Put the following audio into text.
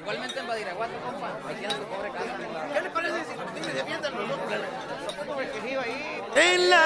Igualmente en Badiraguato, compa, ahí tiene su pobre casa. ¿Qué le parece si me defiendan los dos? En la